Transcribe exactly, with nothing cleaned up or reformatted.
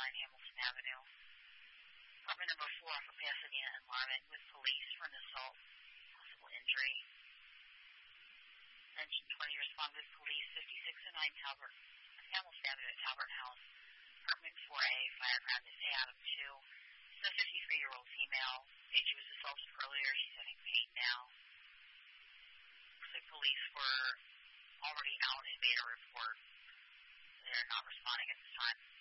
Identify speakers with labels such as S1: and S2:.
S1: nine Hamilton Avenue. Apartment number four for Pasadena and Marvin with police for an assault, possible injury. Attention twenty respond with police, fifty-six and nine Talbot, Hamilton Avenue at Talbot House. Apartment four A, fireground is A out of two. This is a fifty-three-year-old female. She was assaulted earlier. She's having pain now. The police were already out and made a report. They're not responding at this time.